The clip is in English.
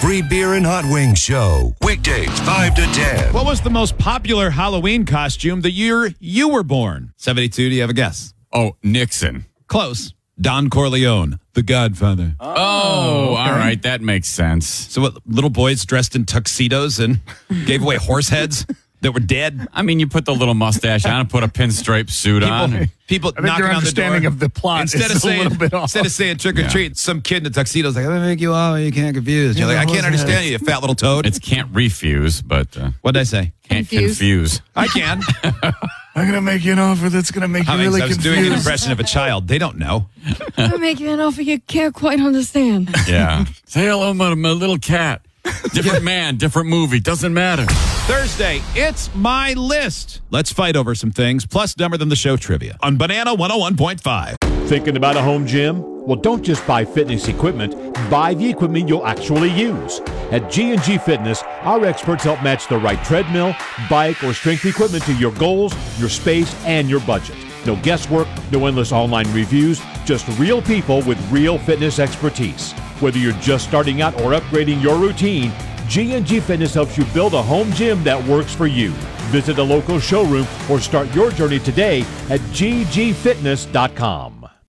Free Beer and Hot Wings Show. Weekdays 5 to 10. What was the most popular Halloween costume the year you were born? 72, do you have a guess? Oh, Nixon. Close. Don Corleone, the Godfather. Oh, all right. That makes sense. So what, little boys dressed in tuxedos and gave away horse heads that were dead? I mean, you put the little mustache on and put a pinstripe suit on. People I think knocking your on the door. understanding of the plot is a little bit off. Instead of saying trick or treat, some kid in a tuxedo is like, I'm going to make you all, you can't confuse. You're like, I can't understand you fat little toad. It's can't refuse, but What'd I say? can't confuse. I can. I'm going to make you an offer that's going to make you really I was confused. doing an impression of a child. They don't know. I'm making an offer you can't quite understand. Yeah. Say hello, my little cat. Different man, different movie. Doesn't matter. Thursday, it's my list. Let's fight over some things, plus Dumber Than the Show trivia on Banana 101.5. Thinking about a home gym? Well, don't just buy fitness equipment. Buy the equipment you'll actually use. At G&G Fitness, our experts help match the right treadmill, bike, or strength equipment to your goals, your space, and your budget. No guesswork, no endless online reviews, just real people with real fitness expertise. Whether you're just starting out or upgrading your routine, G&G Fitness helps you build a home gym that works for you. Visit a local showroom or start your journey today at ggfitness.com.